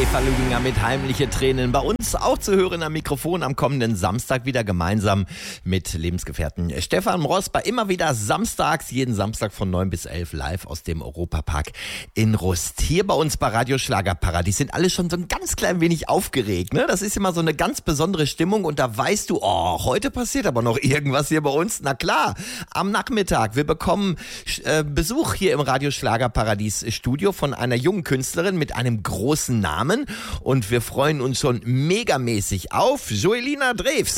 Eva Lübinger mit Heimliche Tränen. Bei uns auch zu hören am Mikrofon am kommenden Samstag wieder gemeinsam mit Lebensgefährten Stefan Rosper. Immer wieder samstags, jeden Samstag von 9 bis 11 live aus dem Europapark in Rust. Hier bei uns bei Radio Schlagerparadies sind alle schon so ein ganz klein wenig aufgeregt. Ne? Das ist immer so eine ganz besondere Stimmung und da weißt du, oh, heute passiert aber noch irgendwas hier bei uns. Na klar, am Nachmittag. Wir bekommen Besuch hier im Radio Schlagerparadies Studio von einer jungen Künstlerin mit einem großen Namen und wir freuen uns schon megamäßig auf Joelina Drews.